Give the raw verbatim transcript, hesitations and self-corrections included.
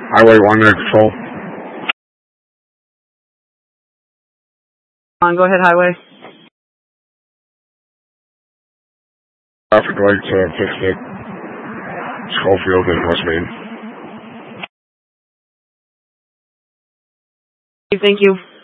Highway one there, control. On, go ahead, highway. Traffic lights, uh, fixed it. Schofield and West Main. Thank you.